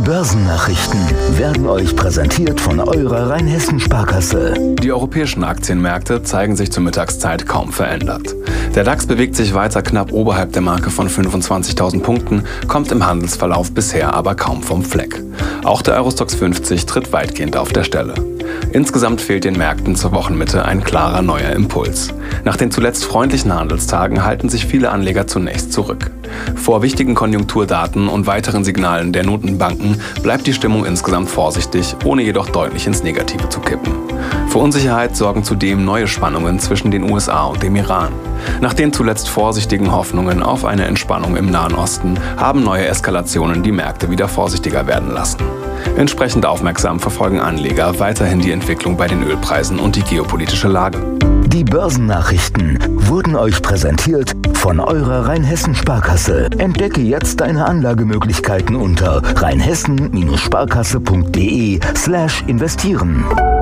Börsennachrichten werden euch präsentiert von eurer Rheinhessen-Sparkasse. Die europäischen Aktienmärkte zeigen sich zur Mittagszeit kaum verändert. Der DAX bewegt sich weiter knapp oberhalb der Marke von 25.000 Punkten, kommt im Handelsverlauf bisher aber kaum vom Fleck. Auch der Eurostoxx 50 tritt weitgehend auf der Stelle. Insgesamt fehlt den Märkten zur Wochenmitte ein klarer neuer Impuls. Nach den zuletzt freundlichen Handelstagen halten sich viele Anleger zunächst zurück. Vor wichtigen Konjunkturdaten und weiteren Signalen der Notenbanken bleibt die Stimmung insgesamt vorsichtig, ohne jedoch deutlich ins Negative zu kippen. Für Unsicherheit sorgen zudem neue Spannungen zwischen den USA und dem Iran. Nach den zuletzt vorsichtigen Hoffnungen auf eine Entspannung im Nahen Osten haben neue Eskalationen die Märkte wieder vorsichtiger werden lassen. Entsprechend aufmerksam verfolgen Anleger weiterhin die Entwicklung bei den Ölpreisen und die geopolitische Lage. Die Börsennachrichten wurden euch präsentiert von eurer Rheinhessen-Sparkasse. Entdecke jetzt deine Anlagemöglichkeiten unter rheinhessen-sparkasse.de/investieren.